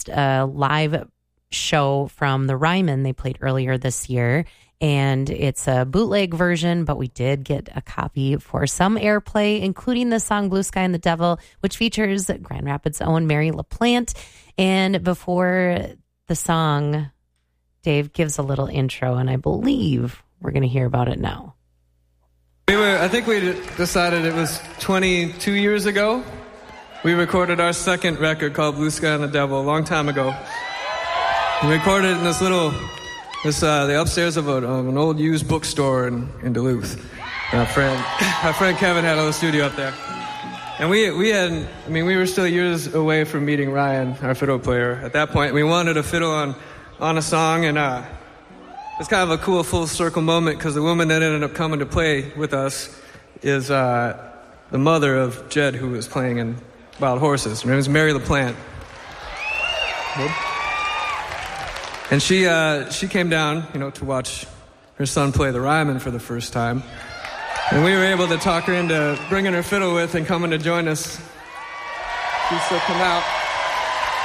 a live show from the Ryman they played earlier this year. And it's a bootleg version, but we did get a copy for some airplay, including the song Blue Sky and the Devil, which features Grand Rapids' own Mary LaPlante. And before the song, Dave gives a little intro, and I believe we're going to hear about it now. I think we decided it was 22 years ago. We recorded our second record called Blue Sky and the Devil a long time ago. We recorded it in the upstairs of an old used bookstore in Duluth. And our friend Kevin had a little studio up there. And we were still years away from meeting Ryan, our fiddle player. At that point, we wanted a fiddle on a song, and it's kind of a cool full circle moment because the woman that ended up coming to play with us is the mother of Jed, who was playing in Wild Horses. Her name is Mary LaPlante. And she came down, to watch her son play the Ryman for the first time. And we were able to talk her into bringing her fiddle with and coming to join us. She'd still come out.